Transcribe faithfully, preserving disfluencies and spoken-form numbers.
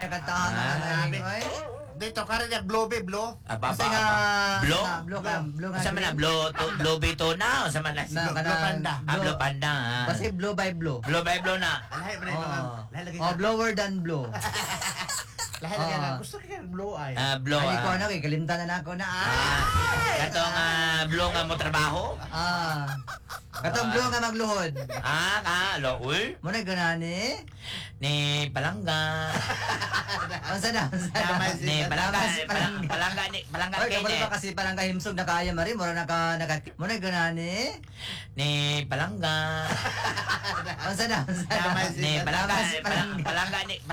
Kantahan Ah, na grabe. namin, oy. Dito ka rin yung blobe, blo. Aba, Kasi aba, nga, aba. Blow? na, blow ka, blow nga. Sa man na blow to blow bito na o sa man na Na, Blow- kana- blow panda. Ah, blow panda. ah. Kasi blow by blow. Blow by blow na. Lahat mo na yung mga... Oh, Lahat lagi oh na. blower than blow. Lahat lagi na. Oh. Gusto ka yung blow ay. Ah, blow. Ay, ko ah. na, kay kalimtan na ako na. Ah, Ay! katong ah, blow nga mo trabaho. Ah. Katong blow nga magluhod. Ah, ka, lo, uy. Muna ganani. Ni palangga. Ang sana, ang sana. Damay si- Ni palangga, Damay si palang- palangga. palangga ni palangga Oy, kay kabalo ni. ba kasi parang kahimsog na kaya mari, mura naka naka muna ganani. Ni palangga. Ang sana, ang sana. Damay si- Ni palangga, Damay si palang- palangga. palangga ni